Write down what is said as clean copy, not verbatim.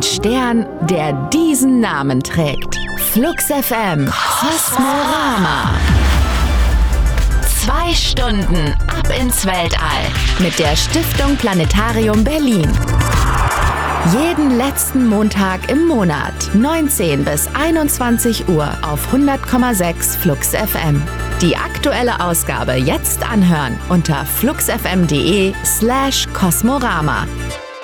Stern, der diesen Namen trägt. Flux FM Kosmorama. 2 Stunden ab ins Weltall mit der Stiftung Planetarium Berlin. Jeden letzten Montag im Monat, 19 bis 21 Uhr auf 100,6 Flux FM. Die aktuelle Ausgabe jetzt anhören unter fluxfm.de/Kosmorama.